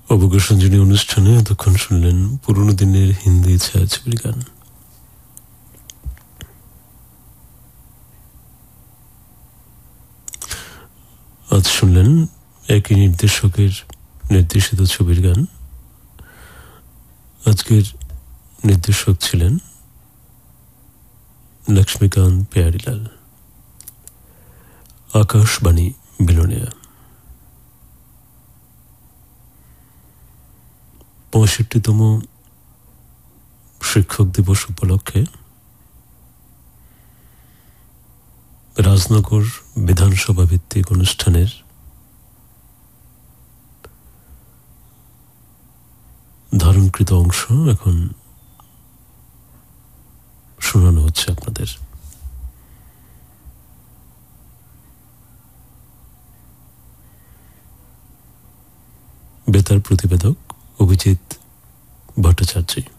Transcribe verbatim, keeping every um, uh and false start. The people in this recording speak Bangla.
অবকাশ সঞ্জনী অনুষ্ঠানে এতক্ষণ শুনলেন পুরনো দিনের হিন্দি ছায়াছবির গান। আজ শুনলেন একই নির্দেশকের নির্দেশিত ছবির গান। আজকের নির্দেশক ছিলেন লক্ষ্মীকান্ত প্যারিলাল। আকাশবাণী বিলোনিয়া। পঁয়ষট্টিতম শিক্ষক দিবস উপলক্ষে রাজনগর বিধানসভা ভিত্তিক অনুষ্ঠানের ধারণকৃত অংশ এখন শোনানো হচ্ছে আপনাদের। বেতার প্রতিবেদক অভিজিৎ ভট্টাচার্য।